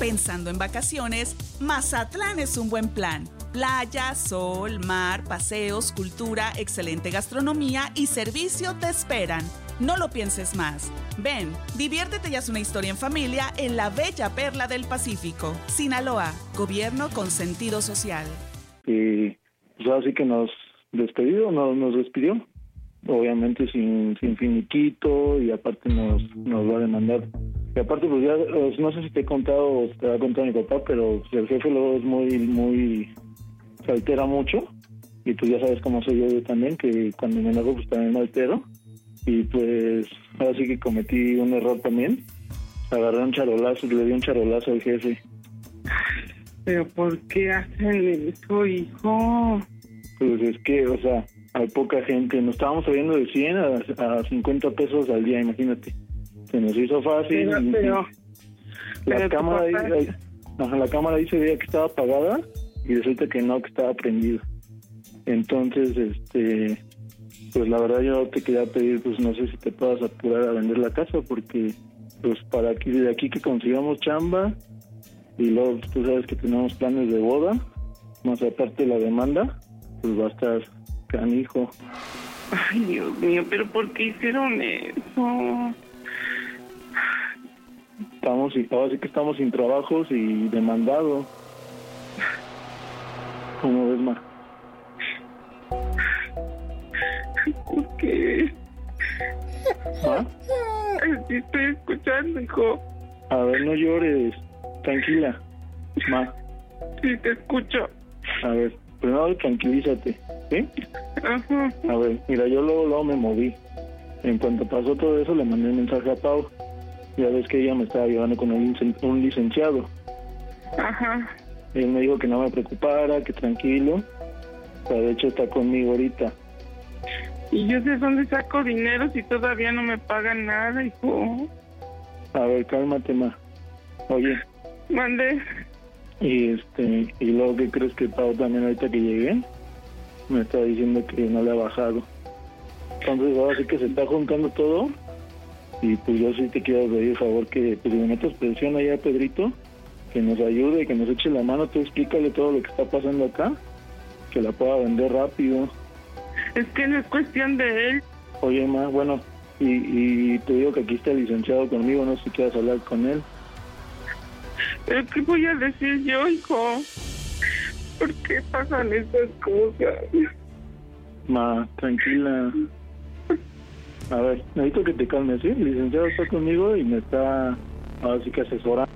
Pensando en vacaciones, Mazatlán es un buen plan. Playa, sol, mar, paseos, cultura, excelente gastronomía y servicio te esperan. No lo pienses más. Ven, diviértete y haz una historia en familia en la bella perla del Pacífico. Sinaloa, gobierno con sentido social. Y pues así que nos despidió. Obviamente sin finiquito, y aparte nos va a demandar. Y aparte, pues ya, no sé si te he contado o te ha contado mi papá, pero el jefe luego es muy se altera mucho, y pues ya sabes cómo soy yo también, que cuando me enojo pues también me altero, y pues ahora sí que cometí un error también. Agarré un charolazo, le di un charolazo al jefe. ¿Pero por qué hacen eso, hijo? Pues es que, o sea, hay poca gente, nos estábamos subiendo de 100 a 50 pesos al día, imagínate. Se nos hizo fácil. La cámara ahí se veía que estaba apagada y resulta que no, que estaba prendida. Entonces, pues la verdad yo te quería pedir, pues no sé si te puedas apurar a vender la casa, porque pues de aquí que consigamos chamba, y luego tú sabes que tenemos planes de boda, más aparte de la demanda, pues va a estar canijo. Ay, Dios mío, pero ¿por qué hicieron eso? Ahora sí que estamos sin trabajos y demandados. ¿Cómo ves, ma? ¿Por qué? ¿Ah? Sí, estoy escuchando, hijo. A ver, no llores. Tranquila, ma. Sí, te escucho. A ver, primero tranquilízate, ¿sí? Ajá. A ver, mira, yo luego me moví. En cuanto pasó todo eso, le mandé un mensaje a Pau. Ya ves que ella me estaba llevando con un licenciado. Ajá. Él me dijo que no me preocupara, que tranquilo. O sea, de hecho está conmigo ahorita. ¿Y yo de dónde saco dinero si todavía no me pagan nada, hijo? A ver, cálmate, ma. Oye. Mande. Y luego, ¿qué crees? Que Pau también ahorita que llegué me está diciendo que no le ha bajado. Entonces ahora sí que se está juntando todo, y pues yo sí te quiero pedir favor que pues le metas presión allá a Pedrito, que nos ayude, que nos eche la mano. Tú explícale todo lo que está pasando acá, que la pueda vender rápido. Es que no es cuestión de él. Oye, ma, bueno, y te digo que aquí está el licenciado conmigo, no sé si quieras hablar con él. ¿Pero qué voy a decir yo, hijo? ¿Por qué pasan estas cosas? Ma, tranquila. A ver, necesito que te calmes, ¿sí? El licenciado está conmigo y me está ahora sí que asesorando.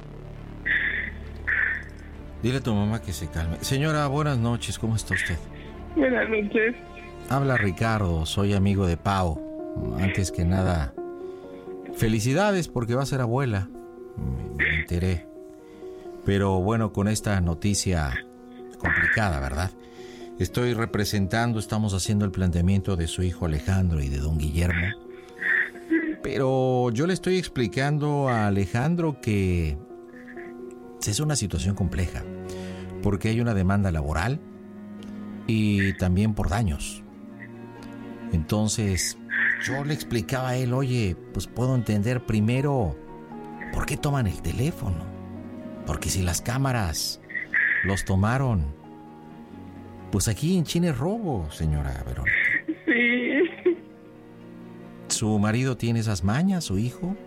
Dile a tu mamá que se calme. Señora, buenas noches, ¿cómo está usted? Buenas noches. Habla Ricardo, soy amigo de Pau. Antes que nada, felicidades porque va a ser abuela. Me enteré. Pero bueno, con esta noticia complicada, ¿verdad? Estoy representando, estamos haciendo el planteamiento de su hijo Alejandro y de don Guillermo. Pero yo le estoy explicando a Alejandro que es una situación compleja, porque hay una demanda laboral y también por daños. Entonces, yo le explicaba a él, oye, pues puedo entender primero por qué toman el teléfono. Porque si las cámaras los tomaron, pues aquí en China es robo, señora Verónica. Sí. ¿Su marido tiene esas mañas, su hijo?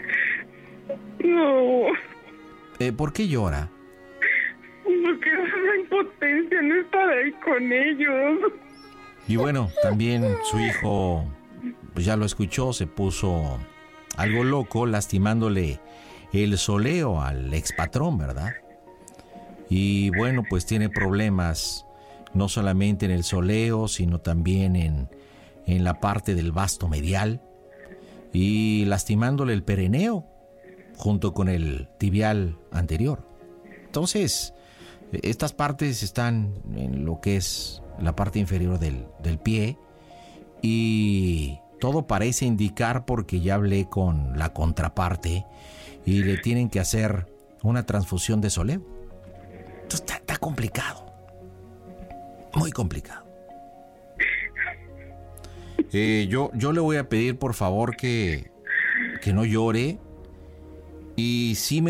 No. ¿Por qué llora? Porque da impotencia no estar ahí con ellos. Y bueno, también su hijo, pues ya lo escuchó, se puso algo loco, lastimándole el soleo al expatrón, ¿verdad? Y bueno, pues tiene problemas no solamente en el soleo, sino también en la parte del vasto medial, y lastimándole el pereneo junto con el tibial anterior. Entonces, estas partes están en lo que es la parte inferior del pie, y todo parece indicar, porque ya hablé con la contraparte y le tienen que hacer una transfusión de soleo. Entonces está complicado, muy complicado. Yo le voy a pedir por favor que no llore, y sí me